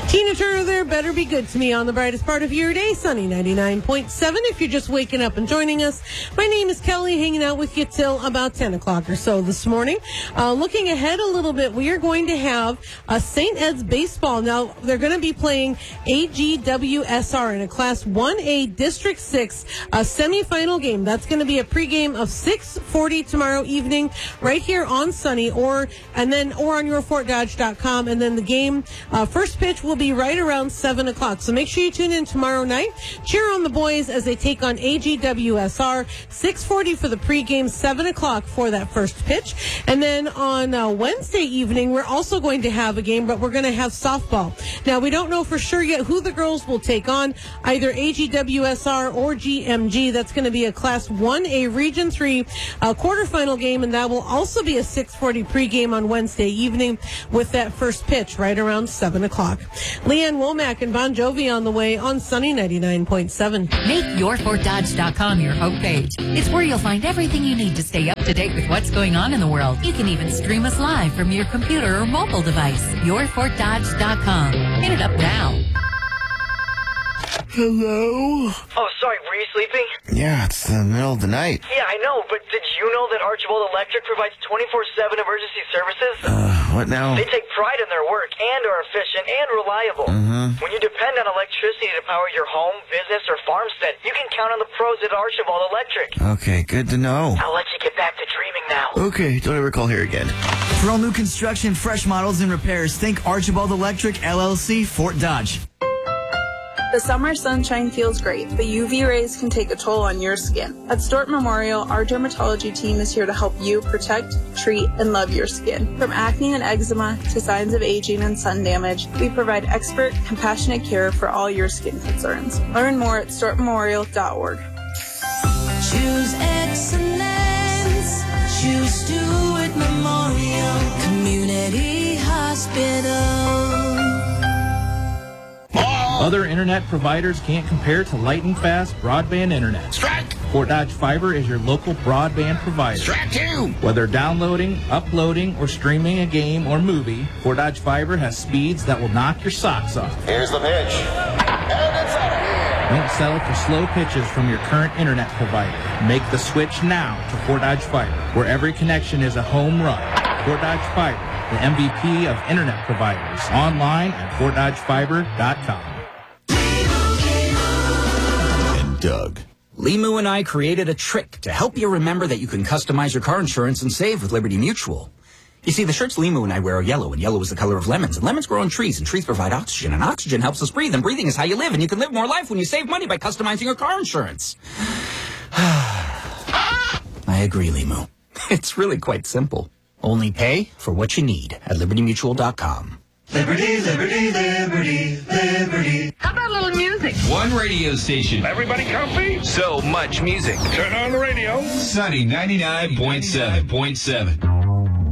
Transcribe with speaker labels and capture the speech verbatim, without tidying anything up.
Speaker 1: Tina Turner there, Better Be Good to Me on the brightest part of your day, Sunny ninety-nine point seven. If you're just waking up and joining us, my name is Kelly, hanging out with you till about ten o'clock or so this morning. Uh, looking ahead a little bit, we are going to have uh, Saint Ed's baseball. Now, they're going to be playing A G W S R in a Class one A District six uh, semifinal game. That's going to be a pregame of six forty tomorrow evening right here on Sunny, or and then or on your fort dodge dot com. And then the game, uh, first pitch will be right around seven o'clock. So make sure you tune in tomorrow night. Cheer on the boys as they take on A G W S R. six forty for the pregame, seven o'clock for that first pitch. And then on uh, Wednesday evening, we're also going to have a game, but we're going to have softball. Now, we don't know for sure yet who the girls will take on, either A G W S R or G M G. That's going to be a Class one A Region three uh, quarterfinal game, and that will also be a six forty pregame on Wednesday evening with that first pitch right around seven o'clock. Leanne Womack and Bon Jovi on the way on Sunny ninety-nine point seven.
Speaker 2: Make your fort dodge dot com your homepage. It's where you'll find everything you need to stay up to date with what's going on in the world. You can even stream us live from your computer or mobile device. your fort dodge dot com. Hit it up now.
Speaker 3: Hello?
Speaker 4: Oh, sorry, were you sleeping?
Speaker 3: Yeah, it's the middle of the night.
Speaker 4: Yeah, I know, but did you know that Archibald Electric provides twenty-four seven emergency services?
Speaker 3: Uh, what now?
Speaker 4: They take pride in their work and are efficient and reliable.
Speaker 3: Mm-hmm.
Speaker 4: When you depend on electricity to power your home, business, or farmstead, you can count on the pros at Archibald Electric.
Speaker 3: Okay, good to know.
Speaker 4: I'll let you get back to dreaming now.
Speaker 3: Okay, don't ever call here again.
Speaker 5: For all new construction, fresh models, and repairs, think Archibald Electric, L L C, Fort Dodge.
Speaker 6: The summer sunshine feels great, but U V rays can take a toll on your skin. At Stort Memorial, our dermatology team is here to help you protect, treat, and love your skin. From acne and eczema to signs of aging and sun damage, we provide expert, compassionate care for all your skin concerns. Learn more at stort memorial dot org.
Speaker 7: Choose excellence. Choose Stewart Memorial Community Hospital.
Speaker 8: Other internet providers can't compare to lightning fast broadband internet.
Speaker 3: Strike!
Speaker 8: Fort Dodge Fiber is your local broadband provider.
Speaker 3: Strike two!
Speaker 8: Whether downloading, uploading, or streaming a game or movie, Fort Dodge Fiber has speeds that will knock your socks off.
Speaker 9: Here's the pitch. And it's out of here.
Speaker 8: Don't settle for slow pitches from your current internet provider. Make the switch now to Fort Dodge Fiber, where every connection is a home run. Fort Dodge Fiber, the M V P of internet providers. Online at fort dodge fiber dot com.
Speaker 3: Doug.
Speaker 10: Limu and I created a trick to help you remember that you can customize your car insurance and save with Liberty Mutual. You see, the shirts Limu and I wear are yellow, and yellow is the color of lemons, and lemons grow on trees, and trees provide oxygen, and oxygen helps us breathe, and breathing is how you live, and you can live more life when you save money by customizing your car insurance. I agree, Limu. It's really quite simple. Only pay for what you need at liberty mutual dot com.
Speaker 7: Liberty, liberty, liberty, liberty.
Speaker 2: How about a little music?
Speaker 11: One radio station.
Speaker 12: Everybody comfy?
Speaker 11: So much music.
Speaker 12: Turn on the radio.
Speaker 11: Sunny ninety-nine point seven point seven.